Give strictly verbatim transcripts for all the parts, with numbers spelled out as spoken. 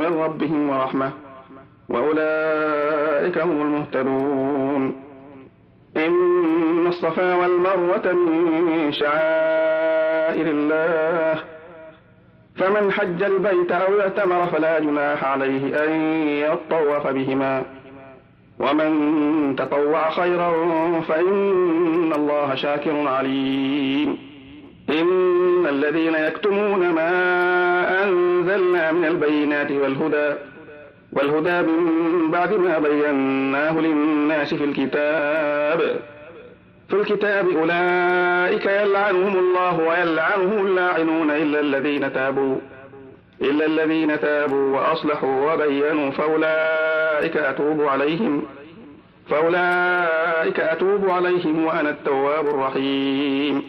من ربهم ورحمة وأولئك هم المهتدون. إن الصفا والمروة من شعائر الله فمن حج البيت أو اعتمر فلا جناح عليه أن يطوف بهما ومن تطوع خيرا فإن الله شاكر عليم. إن الذين يكتمون ما أنزلنا من البينات والهدى والهدى من بعد ما بيناه للناس في الكتاب في الكتاب أولئك يلعنهم الله ويلعنهم اللاعنون إلا الذين تابوا إلا الذين تابوا وأصلحوا وبينوا فأولئك أتوب عليهم فأولئك أتوب عليهم وأنا التواب الرحيم.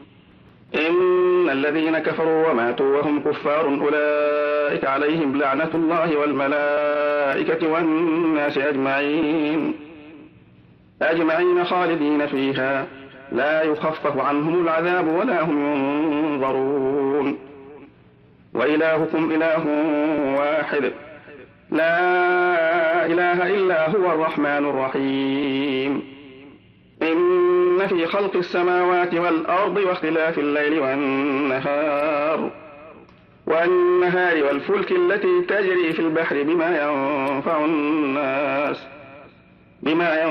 إن الذين كفروا وماتوا وهم كفار أولئك عليهم لعنة الله والملائكة والناس أجمعين أجمعين خالدين فيها لا يخفف عنهم العذاب ولا هم ينظرون. وإلهكم إله واحد لا إله إلا هو الرحمن الرحيم. إن في خلق السماوات والأرض واختلاف الليل والنهار والنهار والفلك التي تجري في البحر بما ينفع الناس بما